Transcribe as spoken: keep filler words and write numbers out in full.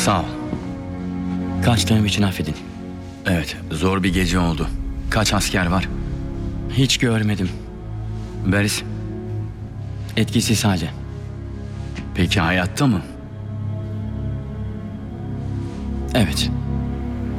Sağ ol. Kaçtığım için affedin. Evet, zor bir gece oldu. Kaç asker var? Hiç görmedim. Beris, Etkisiz halde. peki hayatta mı? Evet.